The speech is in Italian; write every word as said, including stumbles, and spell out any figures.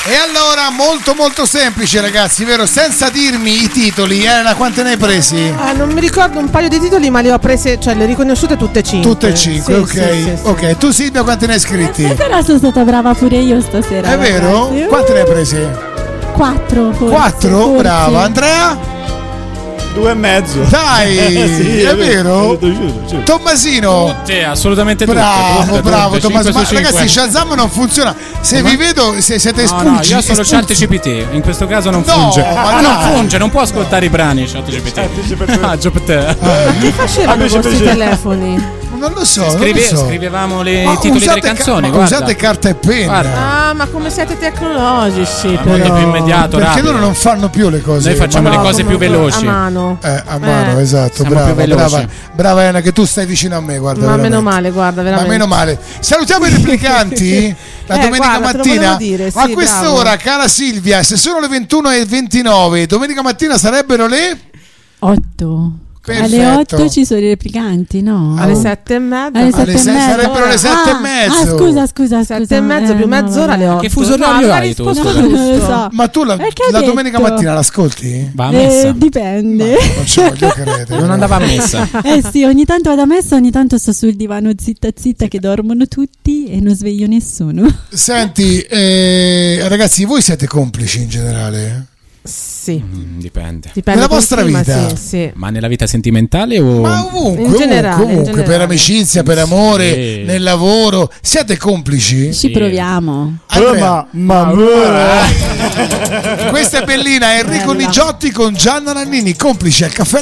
E allora, molto molto semplice ragazzi, vero? Senza dirmi i titoli, Elena, quante ne hai presi? Ah, non mi ricordo un paio di titoli, ma le ho prese, cioè le ho riconosciute tutte e cinque. Tutte e cinque, sì, ok. Sì, sì, ok, sì. tu Silvia quante ne hai scritti? Eh, però sono stata brava pure io stasera. È vero? ragazzi. Quante ne hai prese? Quattro, forse. Quattro? forse. Brava. Andrea? Due e mezzo. Dai, sì, è vero? Giuro, giuro, giuro. Tommasino? Tutte, assolutamente tutte. Bravo, tutte, bravo tutte, Tommasino. Ma cinque su ragazzi, cinque. Shazam non funziona. Se Ma- vi vedo, se siete No, espulsi. no, io sono espulsi. ChatGPT, in questo caso non No, funge. ma Ah, non dai. funge, non può ascoltare i brani ChatGPT. Ah, G P T. Ma che facevano Invece- questi invece- telefoni? Non lo so, Scrive- non lo so. Scrivevamo le- Ma i titoli usate delle ca- canzoni. ma guarda. usate carta e penna. Guarda. Ah, ma come siete tecnologici, Ma però. molto più immediato, Perché rapido. loro non fanno più le cose. Noi facciamo ma le no, cose più come- veloci. A mano. Eh, a mano, Eh. esatto, Siamo brava, più veloci. brava, brava Elena, che tu stai vicino a me, guarda. Ma veramente. meno male, guarda, Ma veramente. meno male. Salutiamo i replicanti la Eh, domenica guarda, te lo mattina. volevo dire, Ma a sì, quest'ora, bravo. cara Silvia, se sono le ventuno e ventinove, domenica mattina sarebbero le Otto. Perfetto. Alle otto ci sono i replicanti, no? Alle sette e mezza. Alle Alle sette e sei- mezza. sarebbero le sette e Ah, mezzo. Ah, scusa, scusa, scusa. Sette e mezzo Eh, più no, mezz'ora alle vabbè. otto. Che fuso orario No, hai avevi tu, risposto scusa? No, non lo giusto. so. Ma tu la, Perché hai la domenica detto? mattina l'ascolti? Va a messa. Eh, dipende. Non ci voglio credere. Non andava a messa. Eh sì, ogni tanto vado a messa, ogni tanto sto sul divano zitta zitta che dormono tutti e non sveglio nessuno. Senti, eh, ragazzi, voi siete complici in generale? Sì, Mm, dipende. dipende. Nella con vostra chi, ma vita? Sì, sì. Ma nella vita sentimentale o. Ma ovunque, In generale, ovunque, in ovunque, per generale. amicizia, per amore, Sì. nel lavoro, siete complici? Ci proviamo. Andrea, ma ma questa è bellina, Enrico Bella. Nigiotti con Gianna Nannini, complici al caffè.